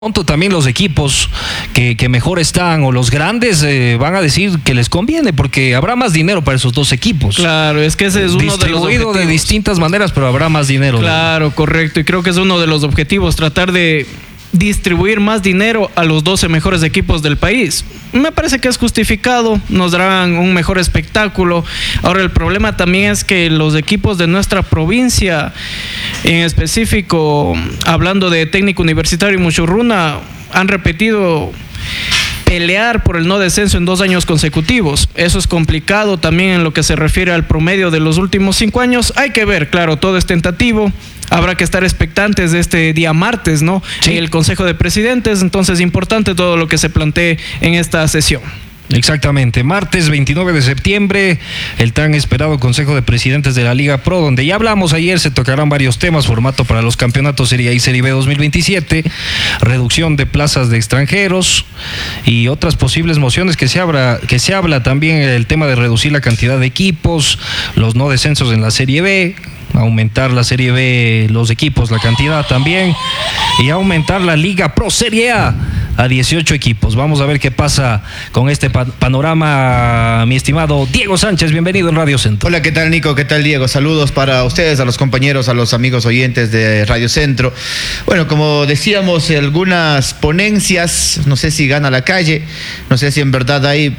Pronto también los equipos que mejor están o los grandes van a decir que les conviene porque habrá más dinero para esos dos equipos. Claro, es que ese es uno de los objetivos. Distribuido de distintas maneras, pero habrá más dinero. Claro, correcto. Y creo que es uno de los objetivos, tratar de distribuir más dinero a los 12 mejores equipos del país. Me parece que es justificado, nos darán un mejor espectáculo. Ahora, el problema también es que los equipos de nuestra provincia, en específico, hablando de Técnico Universitario y Muchurruna, han repetido pelear por el no descenso en 2 años consecutivos. Eso es complicado también en lo que se refiere al promedio de los últimos 5 años. Hay que ver, claro, todo es tentativo. Habrá que estar expectantes de este día martes, ¿no? Sí. El Consejo de Presidentes, entonces importante todo lo que se plantee en esta sesión. Exactamente, martes 29 de septiembre, el tan esperado Consejo de Presidentes de la Liga Pro, donde ya hablamos ayer, se tocarán varios temas: formato para los campeonatos Serie A y Serie B 2027, reducción de plazas de extranjeros y otras posibles mociones que se habla también, el tema de reducir la cantidad de equipos, los no descensos en la Serie B, aumentar la Serie B, los equipos, la cantidad también, y aumentar la Liga Pro Serie A 18 equipos. Vamos a ver qué pasa con este panorama, mi estimado Diego Sánchez. Bienvenido en Radio Centro. Hola, ¿qué tal, Nico? ¿Qué tal, Diego? Saludos para ustedes, a los compañeros, a los amigos oyentes de Radio Centro. Bueno, como decíamos, algunas ponencias, no sé si gana la calle, no sé si en verdad hay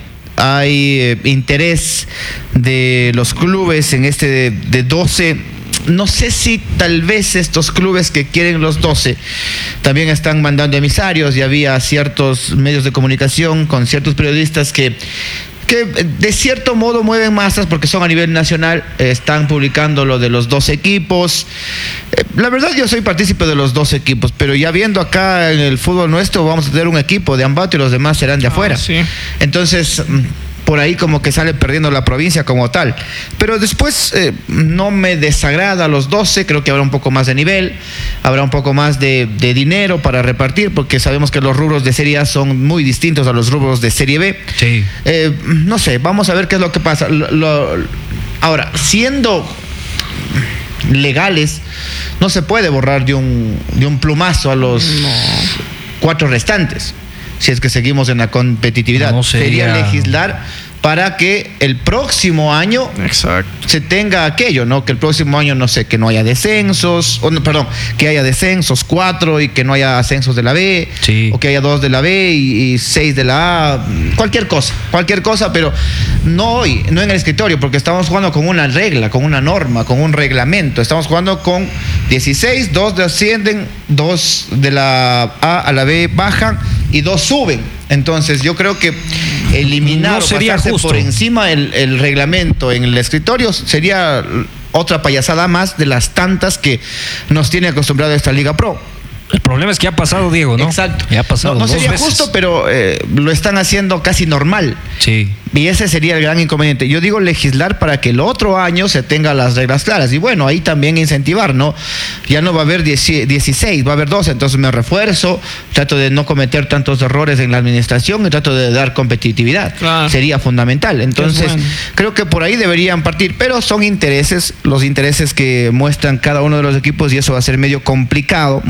interés de los clubes en este de 12. No sé si tal vez estos clubes que quieren los 12 también están mandando emisarios, y había ciertos medios de comunicación con ciertos periodistas que de cierto modo mueven masas porque son a nivel nacional, están publicando lo de los 12 equipos. La verdad, yo soy partícipe de los 12 equipos, pero ya viendo acá en el fútbol nuestro, vamos a tener un equipo de Ambato y los demás serán de afuera. Sí. Entonces, por ahí como que sale perdiendo la provincia como tal. Pero después no me desagrada los 12, creo que habrá un poco más de nivel, habrá un poco más de dinero para repartir, porque sabemos que los rubros de Serie A son muy distintos a los rubros de Serie B. Sí. No sé, vamos a ver qué es lo que pasa. Ahora, siendo legales, no se puede borrar de un plumazo a los 4 restantes. Si es que seguimos en la competitividad, no sería legislar para que el próximo año se tenga aquello, ¿no? Que el próximo año, no sé, que no haya descensos, que haya descensos 4 y que no haya ascensos de la B, sí, o que haya 2 de la B y 6 de la A, cualquier cosa, pero no hoy, no en el escritorio, porque estamos jugando con una regla, con una norma, con un reglamento. Estamos jugando con 16, 2 ascienden, 2 de la A a la B bajan y 2 suben. Entonces yo creo que eliminar o pasarse por encima el reglamento en el escritorio sería otra payasada más de las tantas que nos tiene acostumbrado esta Liga Pro. El problema es que ha pasado, Diego, ¿no? Exacto. Ya ha pasado. No sería justo, pero lo están haciendo casi normal. Sí. Y ese sería el gran inconveniente. Yo digo legislar para que el otro año se tenga las reglas claras. Y bueno, ahí también incentivar, ¿no? Ya no va a haber 16, va a haber 12. Entonces me refuerzo, trato de no cometer tantos errores en la administración y trato de dar competitividad. Claro. Sería fundamental. Entonces, creo que por ahí deberían partir. Pero son intereses, los intereses que muestran cada uno de los equipos, y eso va a ser medio complicado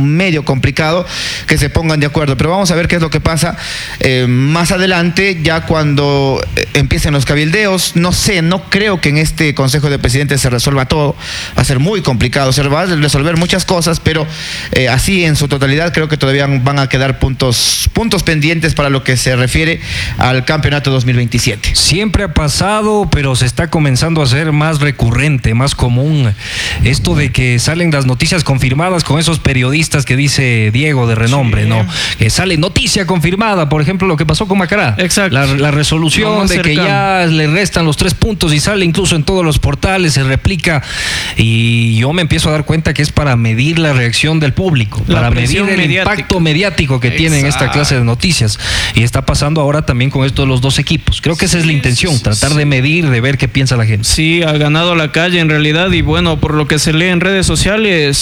que se pongan de acuerdo. Pero vamos a ver qué es lo que pasa más adelante, ya cuando empiecen los cabildeos. No sé, no creo que en este Consejo de Presidentes se resuelva todo. Va a ser muy complicado, se va a resolver muchas cosas, pero así en su totalidad creo que todavía van a quedar puntos pendientes para lo que se refiere al campeonato 2027. Siempre ha pasado, pero se está comenzando a ser más recurrente, más común, esto de que salen las noticias confirmadas con esos periodistas que dice Diego de renombre, sí, ¿no? Que sale noticia confirmada, por ejemplo, lo que pasó con Macará. Exacto. La resolución de que ya le restan los 3 puntos y sale incluso en todos los portales, se replica, y yo me empiezo a dar cuenta que es para medir la reacción del público, para medir el impacto mediático que tienen esta clase de noticias, y está pasando ahora también con esto de los 2 equipos. Creo que esa es la intención, tratar de medir, de ver qué piensa la gente. Sí, ha ganado la calle en realidad, y bueno, por lo que se lee en redes sociales,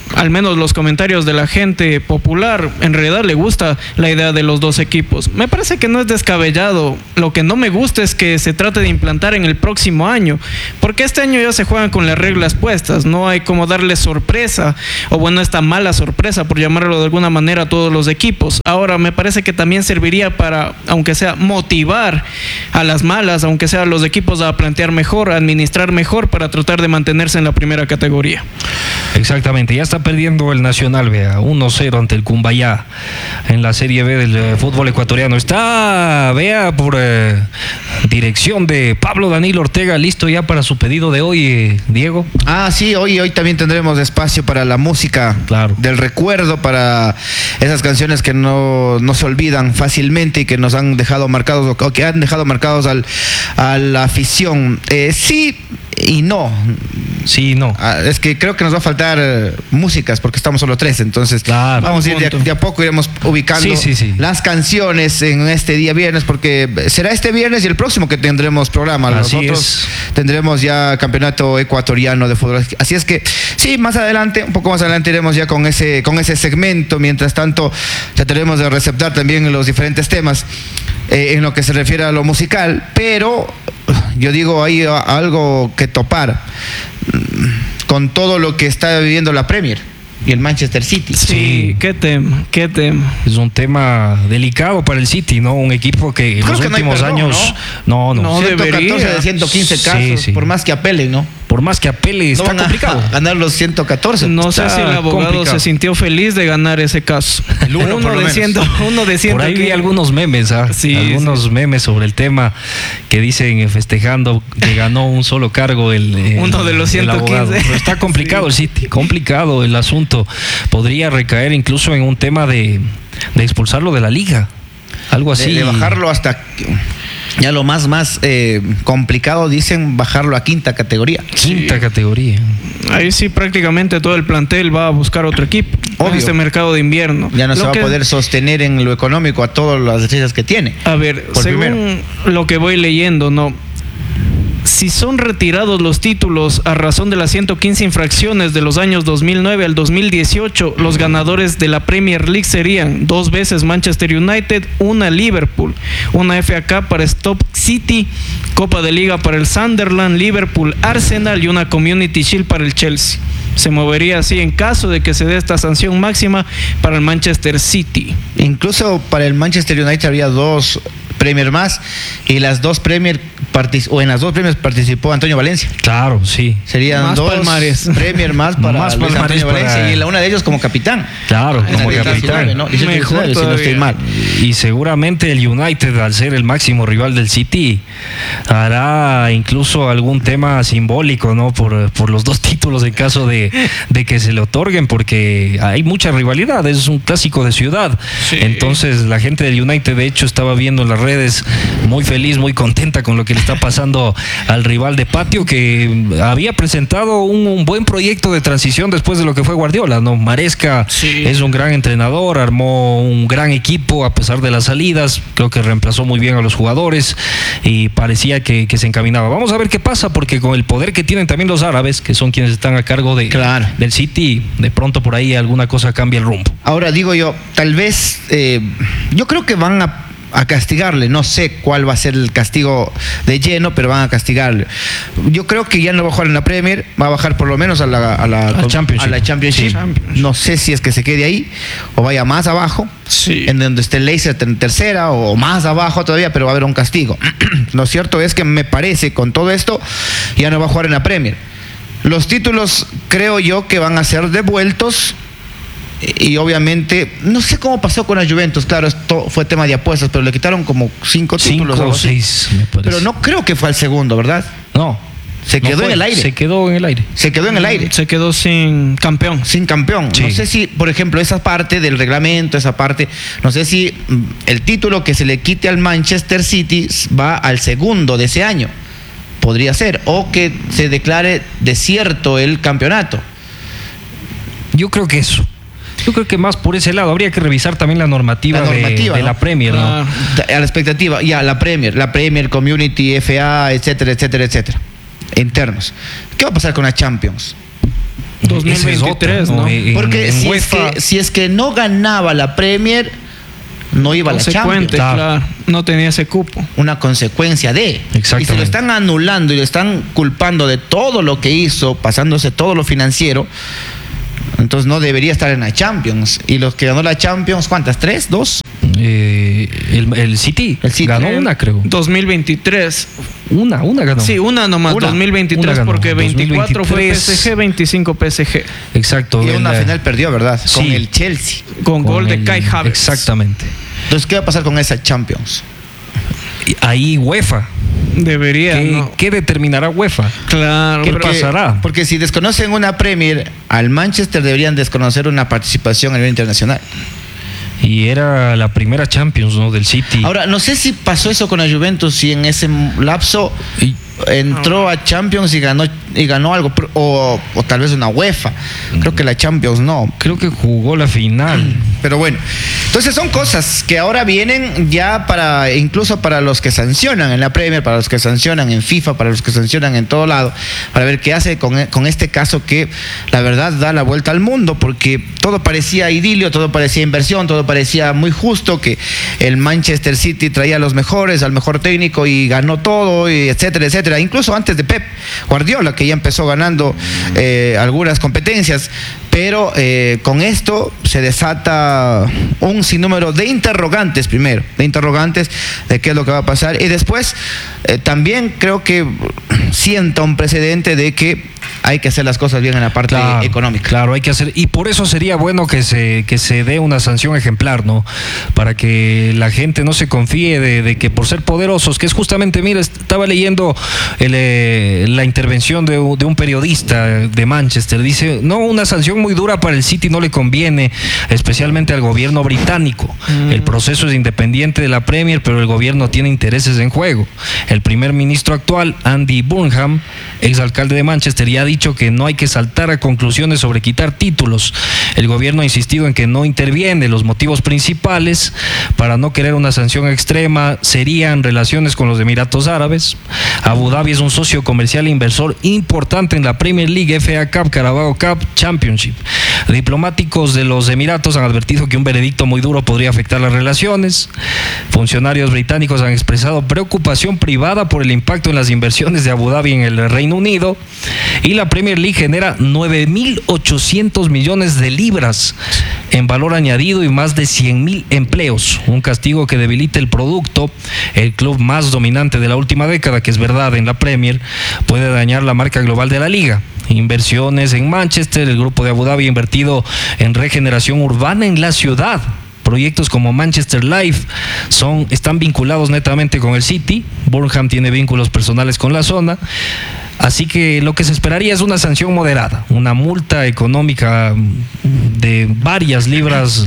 al menos los comentarios de la gente popular, en realidad le gusta la idea de los dos equipos. Me parece que no es descabellado. Lo que no me gusta es que se trate de implantar en el próximo año, porque este año ya se juegan con las reglas puestas, no hay como darle sorpresa, o bueno, esta mala sorpresa, por llamarlo de alguna manera, a todos los equipos. Ahora, me parece que también serviría para, aunque sea, motivar a las malas, aunque sea los equipos a plantear mejor, a administrar mejor, para tratar de mantenerse en la primera categoría. Exactamente, ya está perdiendo el Nacional, vea, 1-0 ante el Cumbayá en la Serie B del fútbol ecuatoriano. Está, vea, por dirección de Pablo Danilo Ortega, listo ya para su pedido de hoy, Diego. Sí, hoy también tendremos espacio para la música, claro, del recuerdo, para esas canciones que no se olvidan fácilmente y que nos han dejado marcados, o que han dejado marcados a la afición. Sí y no. Sí, no. Es que creo que nos va a faltar músicas porque estamos solo 3, entonces claro, vamos a ir de a poco, iremos ubicando las canciones en este día viernes, porque será este viernes y el próximo que tendremos programa. Nosotros tendremos ya campeonato ecuatoriano de fútbol. Así es que sí, más adelante, un poco más adelante iremos ya con ese segmento. Mientras tanto, trataremos de receptar también los diferentes temas en lo que se refiere a lo musical, pero yo digo, hay algo que topar con todo lo que está viviendo la Premier y el Manchester City. Sí, qué tema. Es un tema delicado para el City, ¿no? Un equipo que en los últimos años no 114 de 115 casos, por más que apelen, ¿no? Por más que apele, está complicado ganar los 114. No sé si el abogado se sintió feliz de ganar ese caso. Uno de 100. Por ahí vi algunos memes, algunos memes sobre el tema que dicen festejando que ganó un solo cargo uno de los 115. Pero está complicado el City, complicado el asunto. Podría recaer incluso en un tema de expulsarlo de la liga, algo así. De bajarlo hasta... Ya lo más complicado, dicen, bajarlo a quinta categoría. Quinta categoría. Ahí sí prácticamente todo el plantel va a buscar otro equipo. Obvio. En este mercado de invierno. Ya no se va a poder sostener en lo económico a todas las estrellas que tiene. A ver, según lo que voy leyendo, ¿no? Si son retirados los títulos a razón de las 115 infracciones de los años 2009 al 2018, los ganadores de la Premier League serían 2 veces Manchester United, una Liverpool, una FA Cup para Stoke City, Copa de Liga para el Sunderland, Liverpool, Arsenal y una Community Shield para el Chelsea. Se movería así en caso de que se dé esta sanción máxima para el Manchester City. Incluso para el Manchester United habría 2 Premier más, y en las dos Premier participó Antonio Valencia. Claro, sí. Serían más 2 palmares. Premier más para más Luis Antonio Valencia, y una de ellos como capitán. Claro, como capitán. ¿No? Mejor si no estoy mal. Y seguramente el United, al ser el máximo rival del City, hará incluso algún tema simbólico, ¿no? Por los 2 títulos en caso de que se le otorguen, porque hay mucha rivalidad, es un clásico de ciudad. Sí. Entonces la gente del United, de hecho, estaba viendo en las redes muy feliz, muy contenta con lo que le está pasando al rival de patio, que había presentado un buen proyecto de transición después de lo que fue Guardiola, ¿no? Maresca es un gran entrenador, armó un gran equipo a pesar de las salidas, creo que reemplazó muy bien a los jugadores y parecía que se encaminaba. Vamos a ver qué pasa, porque con el poder que tienen también los árabes, que son quienes están a cargo del City, de pronto por ahí alguna cosa cambia el rumbo. Ahora digo yo, tal vez, yo creo que van a castigarle, no sé cuál va a ser el castigo de lleno, pero van a castigarle. Yo creo que ya no va a jugar en la Premier, va a bajar por lo menos a la Championship. Sí. No sé si es que se quede ahí o vaya más abajo, en donde esté el Leicester en tercera o más abajo todavía, pero va a haber un castigo. Lo cierto es que me parece, con todo esto, ya no va a jugar en la Premier. Los títulos creo yo que van a ser devueltos. Y obviamente, no sé cómo pasó con la Juventus, claro, esto fue tema de apuestas, pero le quitaron como 5 títulos. 5 o 6, me parece. Pero no creo que fue al segundo, ¿verdad? No. Se quedó en el aire. Se quedó en el aire. Se quedó sin campeón. Sin campeón. Sí. No sé si, por ejemplo, esa parte del reglamento, no sé si el título que se le quite al Manchester City va al segundo de ese año. Podría ser. O que se declare desierto el campeonato. Yo creo que eso. Yo creo que más por ese lado. Habría que revisar también la normativa de la Premier, ¿no? A la expectativa, ya, la Premier, Community, FA, etcétera, etcétera, etcétera. Internos. ¿Qué va a pasar con la Champions? 2023, ¿no? Porque si es que no ganaba la Premier, no iba a la Champions. Consecuente, claro. No tenía ese cupo. Una consecuencia de. Exactamente. Y se lo están anulando y lo están culpando de todo lo que hizo, pasándose todo lo financiero. Entonces no debería estar en la Champions. Y los que ganó la Champions, ¿cuántas? ¿3? ¿2? El City. El City. Ganó una, creo. 2023. Una ganó. Sí, una nomás. Una. 2023 Una ganó. porque 24 fue 2023. PSG, 25 PSG. Exacto. Y una final perdió, ¿verdad? Sí. Con el Chelsea. Con gol de el- Kai Havertz. Exactamente. Entonces, ¿qué va a pasar con esa Champions? Y ahí UEFA. Debería, ¿Qué, ¿no? qué determinará UEFA? Claro. ¿Qué pero- pasará? Porque si desconocen una Premier, al Manchester deberían desconocer una participación a nivel internacional. Y era la primera Champions, ¿no? Del City. Ahora, no sé si pasó eso con la Juventus, si en ese lapso Y- entró a Champions y ganó algo, o tal vez una UEFA. Creo que la Champions no. creo que jugó la final. Pero bueno, entonces son cosas que ahora vienen ya incluso para los que sancionan en la Premier, para los que sancionan en FIFA, para los que sancionan en todo lado, para ver qué hace con este caso que la verdad da la vuelta al mundo, porque todo parecía idilio, todo parecía inversión, todo parecía muy justo, que el Manchester City traía a los mejores, al mejor técnico y ganó todo, y etcétera, etcétera. Incluso antes de Pep Guardiola, que ya empezó ganando algunas competencias, pero con esto se desata un sinnúmero de interrogantes primero, de qué es lo que va a pasar, y después también creo que sienta un precedente de que hay que hacer las cosas bien en la parte económica. Claro, hay que hacer, y por eso sería bueno que se dé una sanción ejemplar, ¿no? Para que la gente no se confíe de que por ser poderosos, que es justamente, mira, estaba leyendo la intervención de un periodista de Manchester, dice, no, una sanción muy dura para el City no le conviene, especialmente al gobierno británico. El proceso es independiente de la Premier, pero el gobierno tiene intereses en juego. El primer ministro actual, Andy Burnham, exalcalde de Manchester, ya ha dicho que no hay que saltar a conclusiones sobre quitar títulos. El gobierno ha insistido en que no interviene. Los motivos principales para no querer una sanción extrema serían relaciones con los Emiratos Árabes. Abu Dhabi es un socio comercial e inversor importante en la Premier League, FA Cup, Carabao Cup, Championship. Diplomáticos de los Emiratos han advertido que un veredicto muy duro podría afectar las relaciones. Funcionarios británicos han expresado preocupación privada por el impacto en las inversiones de Abu Dhabi en el Reino Unido. Y la Premier League genera 9.800 millones de libras en valor añadido y más de 100.000 empleos. Un castigo que debilita el producto. El club más dominante de la última década, que es verdad en la Premier, puede dañar la marca global de la liga. Inversiones en Manchester. El grupo de Abu Dhabi ha invertido en regeneración urbana en la ciudad. Proyectos como Manchester Life están vinculados netamente con el City. Burnham tiene vínculos personales con la zona. Así que lo que se esperaría es una sanción moderada, una multa económica de varias libras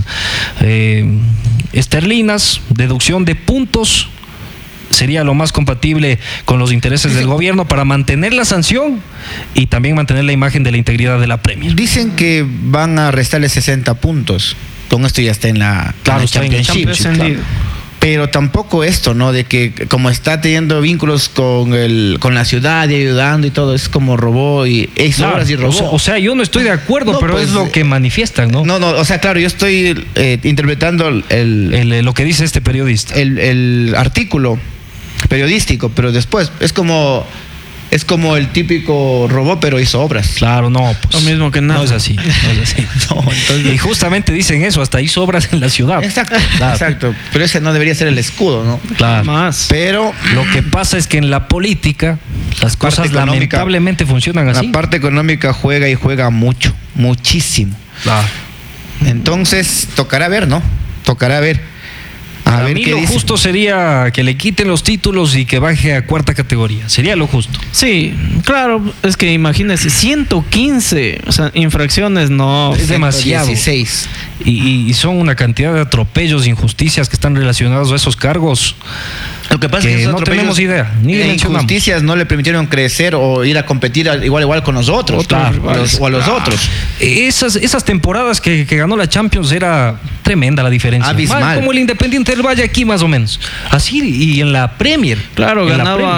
esterlinas, deducción de puntos. Sería lo más compatible con los intereses del gobierno para mantener la sanción y también mantener la imagen de la integridad de la Premier. Dicen que van a restarle 60 puntos. Con esto ya está en la Championship. Claro. Pero tampoco esto, ¿no? De que como está teniendo vínculos con la ciudad y ayudando y todo, es como robó y hizo obras y robó. O sea, yo no estoy de acuerdo, No, pero pues, es lo que manifiestan, ¿no? No, o sea, claro, yo estoy interpretando Lo que dice este periodista. el artículo periodístico, pero después es como el típico robó pero hizo obras. Claro, no, pues Lo mismo que nada. no es así. No, entonces- Y justamente dicen eso, hasta hizo obras en la ciudad. Exacto, Claro. exacto. Pero ese no debería ser el escudo, ¿no? Claro. Más. Pero Lo que pasa es que en la política las parte cosas económica, lamentablemente funcionan así. la parte económica juega y juega mucho, muchísimo. Claro. Entonces, tocará ver, ¿no? Tocará ver. A Para ver mí qué lo dice. justo sería que le quiten los títulos y que baje a cuarta categoría. Sería lo justo. Sí, claro, es que imagínese, 115 infracciones, no. Es demasiado. 16. Y son una cantidad de atropellos, injusticias que están relacionados a esos cargos. Lo que pasa es que que esos no atropellos tenemos idea, ni e dimensionamos. injusticias no le permitieron crecer o ir a competir igual con los otros. Claro, o a los otros. Esas temporadas que ganó la Champions era tremenda la diferencia. Abismal. Como el Independiente del Valle aquí más o menos. Así, y en la Premier. Claro, En la ganaba Premier.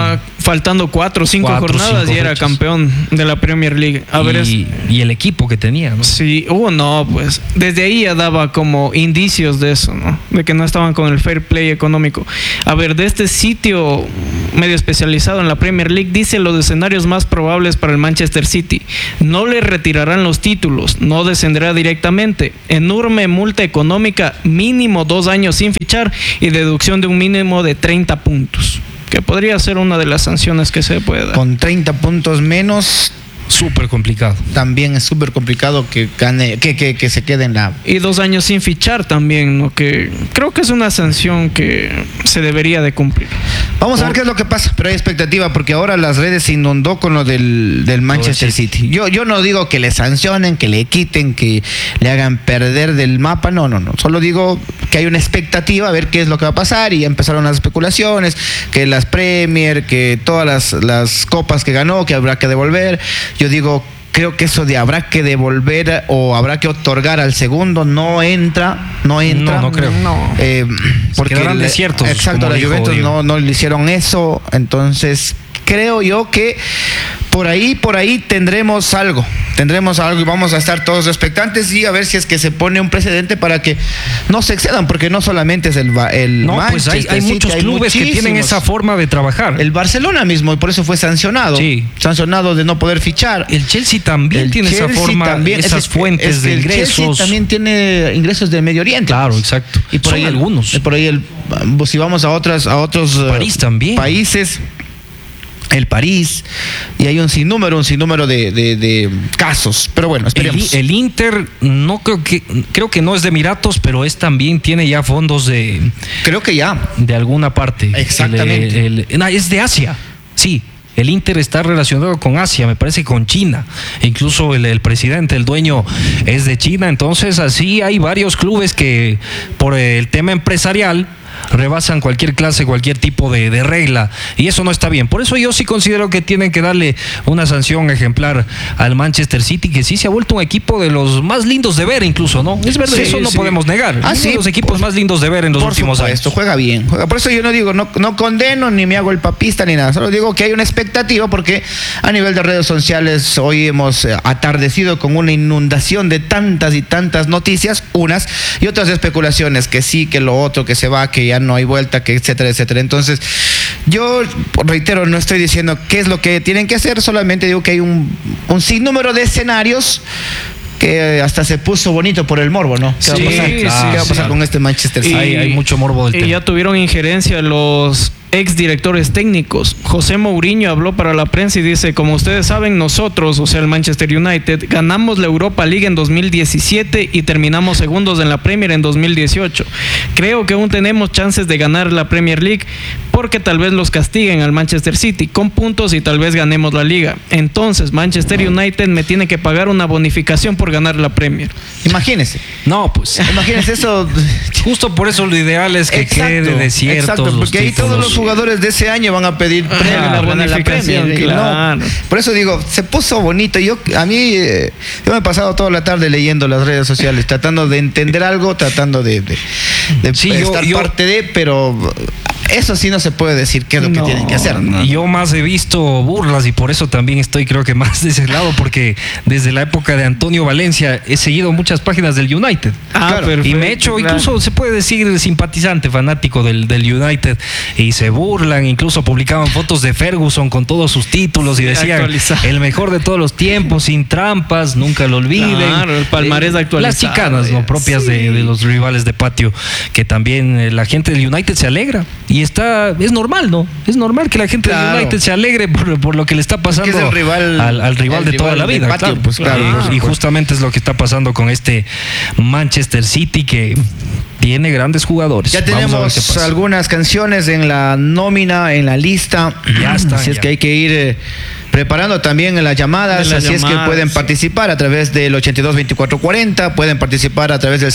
faltando 4 o 5 jornadas y era campeón de la Premier League. A ver, y el equipo que tenía, ¿no? Sí, no, pues desde ahí ya daba como indicios de eso, ¿no? De que no estaban con el fair play económico. A ver, de este sitio medio especializado en la Premier League dice los escenarios más probables para el Manchester City. No le retirarán los títulos, no descenderá directamente, enorme multa económica, mínimo 2 años sin fichar y deducción de un mínimo de 30 puntos, que podría ser una de las sanciones que se puede dar. Con 30 puntos menos, súper complicado. También es súper complicado que gane, que se quede en la... Y 2 años sin fichar también, ¿no? Que creo que es una sanción que se debería de cumplir. Vamos a ver qué es lo que pasa, pero hay expectativa porque ahora las redes se inundó con lo del Manchester City. Yo no digo que le sancionen, que le quiten, que le hagan perder del mapa, no. Solo digo que hay una expectativa a ver qué es lo que va a pasar y empezaron las especulaciones, que las Premier, que todas las copas que ganó, que habrá que devolver. Yo digo, creo que eso de habrá que devolver o habrá que otorgar al segundo no entra. No creo. No. Porque quedarán desiertos. Exacto, la Juventus no le hicieron eso. Entonces, creo yo que por ahí tendremos algo y vamos a estar todos expectantes y a ver si es que se pone un precedente para que no se excedan, porque no solamente es el Manchester pues hay muchos clubes que tienen esa forma de trabajar. El Barcelona mismo, y por eso fue sancionado. Sí. Sancionado de no poder fichar. El Chelsea también tiene esa forma, esas fuentes de ingresos. El Chelsea también tiene ingresos del Medio Oriente. Claro, exacto. Y por son ahí algunos. Por ahí si vamos a otros París también. Países, el París, y hay un sinnúmero de casos, pero bueno, esperemos. El Inter no creo que no es de Emiratos, pero también tiene ya fondos de, creo que ya, de alguna parte. Exactamente. Es de Asia, sí. El Inter está relacionado con Asia, me parece con China. Incluso el presidente, el dueño, es de China. Entonces, así hay varios clubes que por el tema empresarial rebasan cualquier clase, cualquier tipo de regla, y eso no está bien. Por eso yo sí considero que tienen que darle una sanción ejemplar al Manchester City, que sí se ha vuelto un equipo de los más lindos de ver, incluso, ¿no? Es verdad, eso no podemos negar. Es uno de los equipos más lindos de ver en los últimos años. Juega bien. Por eso yo no digo, no condeno ni me hago el papista ni nada, solo digo que hay una expectativa, porque a nivel de redes sociales hoy hemos atardecido con una inundación de tantas y tantas noticias, unas y otras especulaciones, que sí, que lo otro, que se va, que ya no hay vuelta, que etcétera. Entonces, yo reitero, no estoy diciendo qué es lo que tienen que hacer, solamente digo que hay un sinnúmero de escenarios que hasta se puso bonito por el morbo, ¿no? ¿Qué va a pasar con este Manchester City? Hay mucho morbo del tema. Y ya tuvieron injerencia los ex directores técnicos. José Mourinho habló para la prensa y dice: como ustedes saben, nosotros, o sea, el Manchester United, ganamos la Europa League en 2017 y terminamos segundos en la Premier en 2018. Creo que aún tenemos chances de ganar la Premier League, porque tal vez los castiguen al Manchester City con puntos y tal vez ganemos la Liga. Entonces Manchester United me tiene que pagar una bonificación por ganar la Premier. Imagínese. No, pues imagínese eso. Justo por eso lo ideal es que quede desiertos. Exacto, porque ahí todos los jugadores de ese año van a pedir premio, la bonificación, claro. No. Por eso digo, se puso bonito. Yo me he pasado toda la tarde leyendo las redes sociales, tratando de entender algo, tratando de estar parte de, pero eso sí no se puede decir qué es lo que tienen que hacer. ¿No? Yo más he visto burlas y por eso también estoy, creo que más de ese lado, porque desde la época de Antonio Valencia he seguido muchas páginas del United. Claro. Y me he hecho, incluso se puede decir, simpatizante, fanático del United, y se burlan, incluso publicaban fotos de Ferguson con todos sus títulos y decían el mejor de todos los tiempos, sin trampas, nunca lo olviden. Claro, el palmarés actualizado. Las chicanas, ¿no? Propias de los rivales de patio, que también la gente del United se alegra. Y es normal, ¿no? Es normal que la gente del United se alegre por lo que le está pasando es el rival, al rival de toda la vida. Patio, claro. Pues, claro. Y justamente es lo que está pasando con este Manchester City, que tiene grandes jugadores. Ya tenemos algunas canciones en la nómina, en la lista. Ya está. Así es que hay que ir preparando también las llamadas, es que pueden participar a través del 82-24-40, pueden participar a través del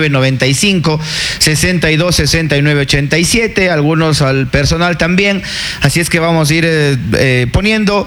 0995-62-69-87, algunos al personal también, así es que vamos a ir poniendo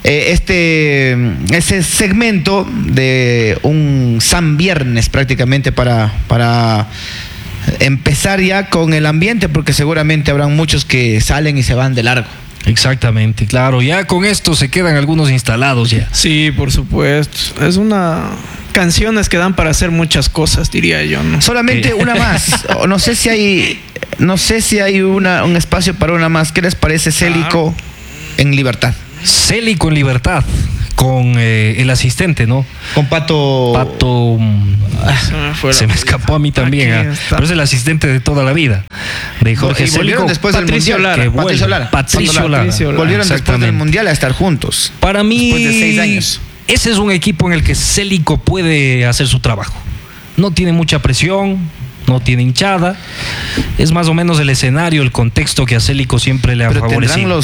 ese segmento de un San Viernes prácticamente para empezar ya con el ambiente, porque seguramente habrán muchos que salen y se van de largo. Exactamente, claro. Ya con esto se quedan algunos instalados ya. Sí, por supuesto. Es una... Canciones que dan para hacer muchas cosas, diría yo, ¿no? Solamente una más. No sé si hay un espacio para una más. ¿Qué les parece Célico en Libertad? Célico en Libertad, con el asistente, ¿no? Con Pato. Se me escapó a mí también. Pero es el asistente de toda la vida, de Jorge Y volvieron Célico. después del Patricio Mundial. Lara. Patricio Lara. Volvieron después del Exactamente. Mundial a estar juntos. Para mí, Después de 6 años. ese es un equipo en el que Célico puede hacer su trabajo. No tiene mucha presión, no tiene hinchada. Es más o menos el escenario, el contexto que a Célico siempre le ha Pero favorecido.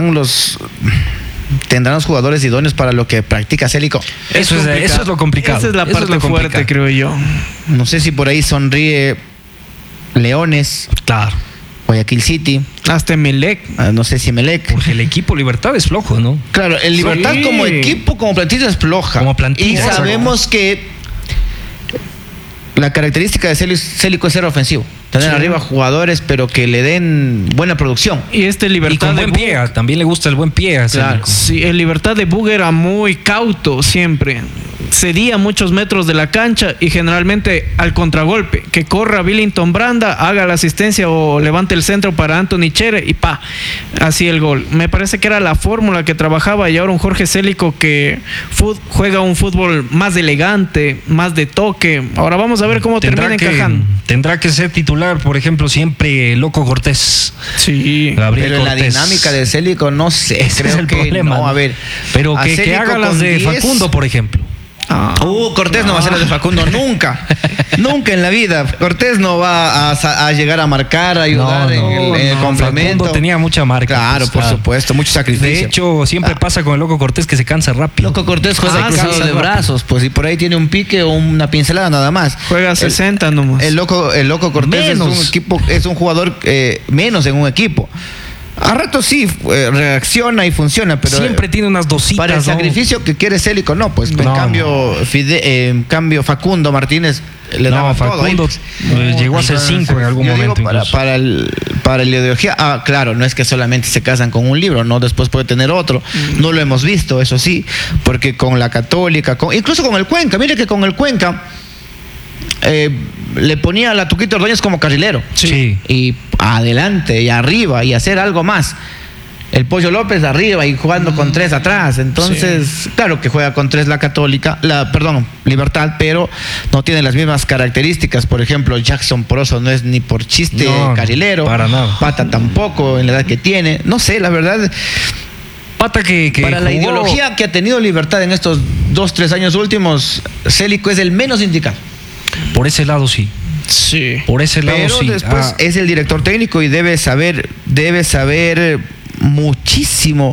tendrán los jugadores idóneos para lo que practica Célico. Eso es lo complicado. Esa es la Eso parte lo fuerte, complicado. creo yo. No sé si por ahí sonríe Leones, Claro, Guayaquil City, Hasta Emelec. no sé si Melec. porque el equipo Libertad es flojo, ¿no? Claro, el Libertad Sí. como equipo, como plantilla es floja. Como plantilla, Y exacto. sabemos que la característica de Célico es ser ofensivo. Tener Sí. arriba jugadores, pero que le den buena producción. Y este Y Libertad con de buen pie, también le gusta el buen pie a Célico. Sí, el Libertad de Bug era muy cauto siempre. Cedía muchos metros de la cancha y generalmente al contragolpe. Que corra Billington Branda, haga la asistencia o levante el centro para Anthony Chere y pa, así el gol. Me parece que era la fórmula que trabajaba y ahora un Jorge Célico que juega un fútbol más elegante, más de toque. Ahora vamos a ver cómo termina encajando. Tendrá que ser titular, por ejemplo, siempre Loco Cortés. Sí. Gabriel Pero en la Cortés. dinámica de Célico, no sé. Ese creo es el que problema. no, a ver. Pero a que Célico haga las con de 10. Facundo, por ejemplo. Cortés no va a ser la de Facundo nunca. Nunca en la vida. Cortés no va a llegar a marcar, a ayudar en el complemento. Facundo tenía mucha marca. Claro, pues, por supuesto, mucho sacrificio. De hecho, siempre pasa con el Loco Cortés que se cansa rápido. Loco Cortés juega Se cruzado cansa de rápido. brazos, pues, y por ahí tiene un pique o una pincelada nada más. Juega 60 nomás. El Loco Cortés Menos. es un jugador menos en un equipo. A rato sí reacciona y funciona, pero siempre tiene unas dositas. para el ¿no? sacrificio que quiere Célico, no, pues No, en cambio Facundo Martínez le daba todo ahí. Facundo llegó a ser 5 en algún Yo digo, momento. incluso. para la ideología, claro, no es que solamente se casan con un libro, no, después puede tener otro. No lo hemos visto, eso sí, porque con la Católica, incluso con el Cuenca, mire que con el Cuenca le ponía a la Tuquito Ordóñez como carrilero. Sí. Y adelante y arriba y hacer algo más. El Pollo López arriba y jugando con 3 atrás. Entonces, claro que juega con 3 la Católica, Libertad, pero no tiene las mismas características. Por ejemplo, Jackson Poroso no es ni por chiste No, carrilero. para nada. Pata tampoco, en la edad que tiene. No sé, la verdad. Pata que Para la jugó- ideología que ha tenido Libertad en estos 2-3 años últimos, Célico es el menos indicado. Por ese lado sí. Sí. Por ese lado Pero sí. después es el director técnico y debe saber muchísimo,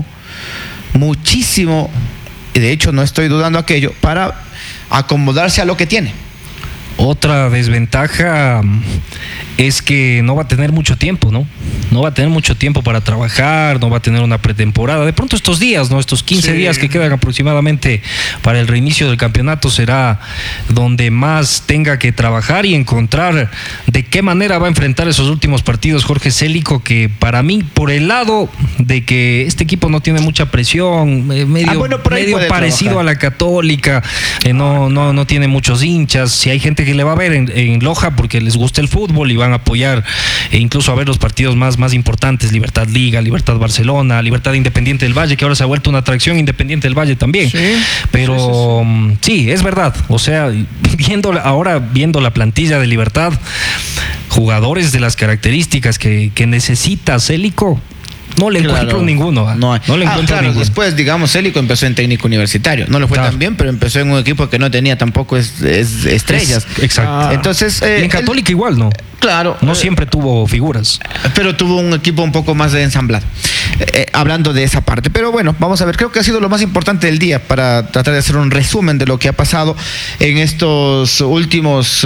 y de hecho no estoy dudando aquello, para acomodarse a lo que tiene. Otra desventaja es que no va a tener mucho tiempo, ¿no? No va a tener mucho tiempo para trabajar, no va a tener una pretemporada. De pronto estos días, ¿no? Estos 15 Sí. días que quedan aproximadamente para el reinicio del campeonato será donde más tenga que trabajar y encontrar de qué manera va a enfrentar esos últimos partidos Jorge Célico, que para mí, por el lado de que este equipo no tiene mucha presión, medio por ahí puede parecido trabajar. a la Católica, no tiene muchos hinchas. Si hay gente que le va a ver en Loja porque les gusta el fútbol y van a apoyar e incluso a ver los partidos más importantes, Libertad Liga, Libertad Barcelona, Libertad Independiente del Valle, que ahora se ha vuelto una atracción, Independiente del Valle también. Sí, pero sí, es verdad. O sea, viendo la plantilla de Libertad, jugadores de las características que necesita Célico, no le encuentro ninguno. No le encuentro ninguno. Después, digamos, Célico empezó en técnico universitario. No le fue Claro. tan bien, pero empezó en un equipo que no tenía tampoco estrellas. Exacto. Entonces, Y en Católica igual, ¿no? Claro. No siempre tuvo figuras. Pero tuvo un equipo un poco más de ensamblado. Hablando de esa parte. Pero bueno, vamos a ver. Creo que ha sido lo más importante del día para tratar de hacer un resumen de lo que ha pasado en estos últimos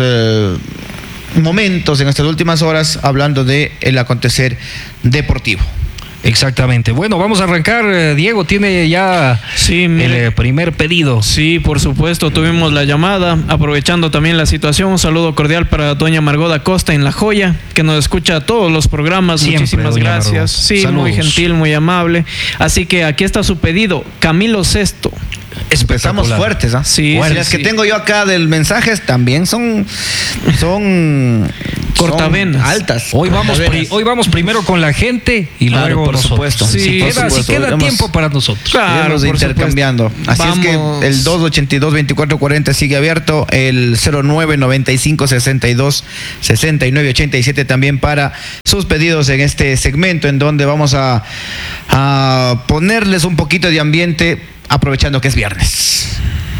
momentos, en estas últimas horas, hablando de el acontecer deportivo. Exactamente. Bueno, vamos a arrancar. Diego tiene ya el primer pedido. Sí, por supuesto, tuvimos la llamada, aprovechando también la situación. Un saludo cordial para doña Margot Acosta en La Joya, que nos escucha todos los programas. Siempre, muchísimas gracias. Margot. Sí, saludos. muy gentil, muy amable. Así que aquí está su pedido, Camilo VI. Empezamos fuertes, ¿ah? Sí, bueno, sí, las sí. que tengo yo acá del mensajes también son cortavenas, altas. Hoy vamos primero con la gente y Claro, luego por nosotros. supuesto. Sí, si por queda supuesto. tiempo para nosotros. Claro, Iremos por intercambiando. supuesto. Así es que el 282-2440 sigue abierto, el 0995-62-69-87 también para sus pedidos en este segmento en donde vamos a ponerles un poquito de ambiente aprovechando que es viernes.